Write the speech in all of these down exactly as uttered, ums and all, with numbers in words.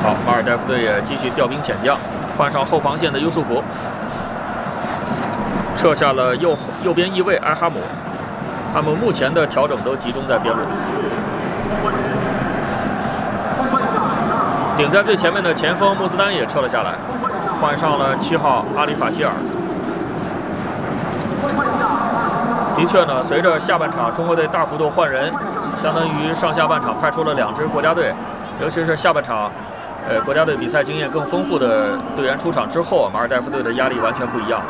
好，马尔代夫队也继续调兵遣将，换上后防线的优素福，撤下了右右边翼卫埃哈姆。他们目前的调整都集中在边路。顶在最前面的前锋穆斯丹也撤了下来，换上了七号阿里法希尔。的确呢，随着下半场中国队大幅度换人，相当于上下半场派出了两支国家队，尤其是下半场，呃，国家队比赛经验更丰富的队员出场之后，马尔代夫队的压力完全不一样了。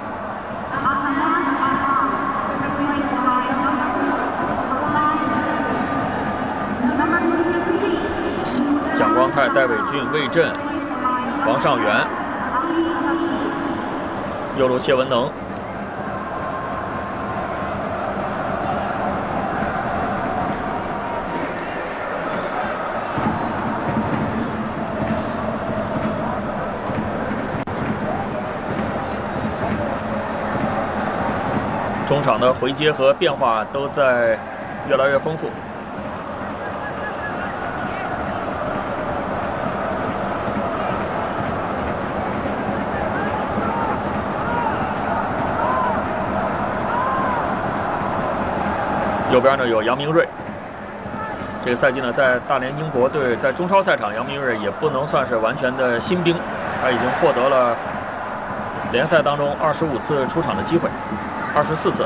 蒋光太、戴伟俊、魏震、王上元，右路谢文能。中场的回接和变化都在越来越丰富。右边呢有杨明锐，这个赛季呢在大连英博队在中超赛场，杨明锐也不能算是完全的新兵，他已经获得了联赛当中二十五次出场的机会，二十四次。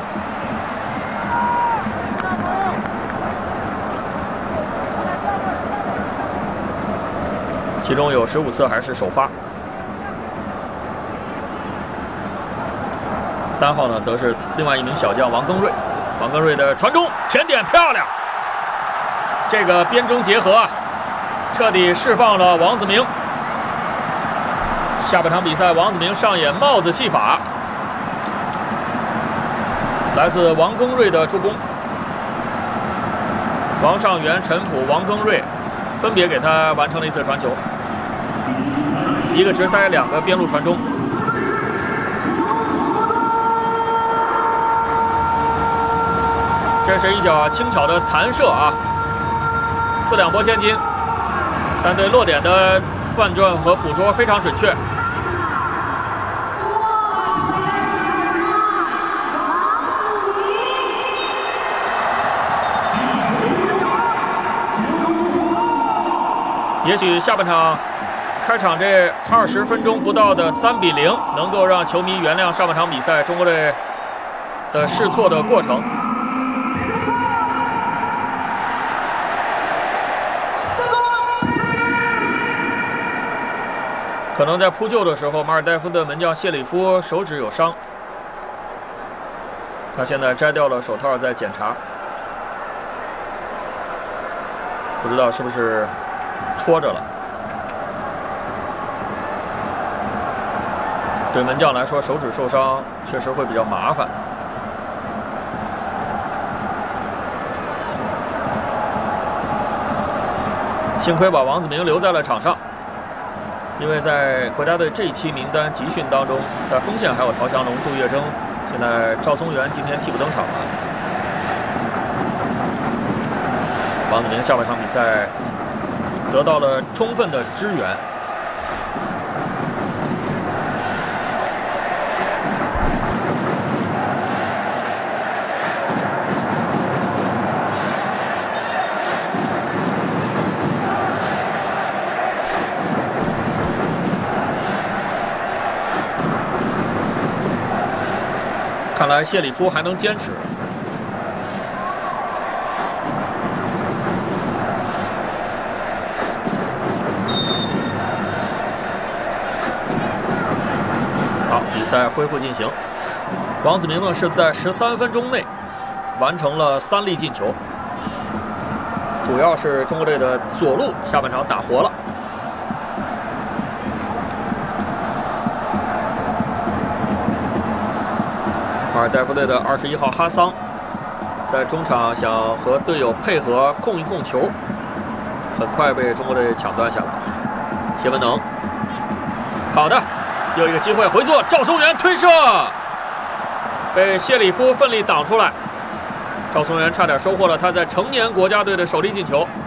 其中有十五次还是首发。三号呢则是另外一名小将王庚瑞。王庚瑞的传中前点漂亮，这个边中结合啊，彻底释放了王子明。下半场比赛，王子明上演帽子戏法，来自王庚瑞的助攻。王上元、陈普、王庚瑞分别给他完成了一次传球，一个直塞，两个边路传中。这是一脚轻巧的弹射啊，四两拨千斤，但对落点的判断和捕捉非常准确。也许下半场开场这二十分钟不到的三比零，能够让球迷原谅上半场比赛中国队的试错的过程。可能在扑救的时候，马尔代夫的门将谢里夫手指有伤，他现在摘掉了手套在检查，不知道是不是戳着了。对门将来说，手指受伤确实会比较麻烦。幸亏把王子明留在了场上，因为在国家队这一期名单集训当中，在锋线还有陶强龙、杜月笙，现在赵松元今天替补登场了。王子明下半场比赛得到了充分的支援。看来谢里夫还能坚持。好，比赛恢复进行。王子明呢是在十三分钟内完成了三粒进球，主要是中国队的左路下半场打活了。马尔代夫队的二十一号哈桑在中场想和队友配合控一控球，很快被中国队抢断下来。谢文能，好的，又一个机会回做，赵松元推射，被谢里夫奋力挡出来。赵松元差点收获了他在成年国家队的首粒进球。